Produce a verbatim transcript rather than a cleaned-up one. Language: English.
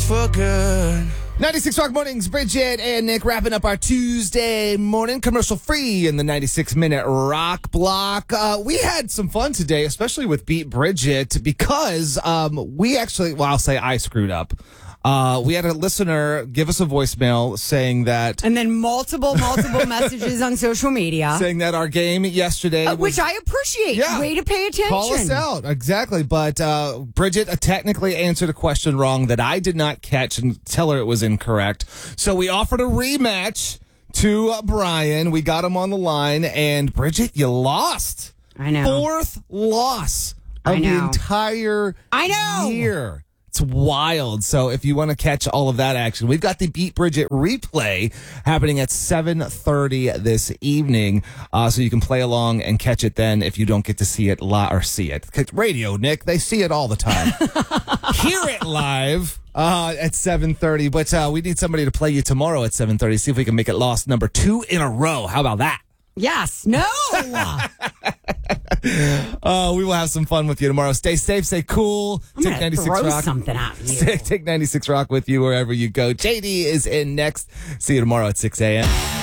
for good. ninety-six Rock Mornings, Bridget and Nick wrapping up our Tuesday morning commercial free in the ninety-six minute rock block. Uh, we had some fun today, especially with Beat Bridget, because um, we actually, well, I'll say I screwed up. Uh, we had a listener give us a voicemail saying that. And then multiple, multiple messages on social media. Saying that our game yesterday. Uh, was, which I appreciate. Yeah, way to pay attention. Call us out. Exactly. But uh, Bridget uh, technically answered a question wrong that I did not catch and tell her it was incorrect. So we offered a rematch to uh, Brian. We got him on the line. And Bridget, you lost. I know. Fourth loss of I know. the entire I know. year. It's wild. So if you want to catch all of that action, we've got the Beat Bridget replay happening at seven thirty this evening. Uh, so you can play along and catch it then if you don't get to see it live or see it. 'Cause radio, Nick, they see it all the time. Hear it live uh, at seven thirty. But uh, we need somebody to play you tomorrow at seven thirty. See if we can make it lost number two in a row. How about that? Yes. No. Uh, we will have some fun with you tomorrow. Stay safe, stay cool. I'm take gonna ninety-six throw Rock. something at you. Take ninety-six Rock with you wherever you go. J D is in next. See you tomorrow at six a.m.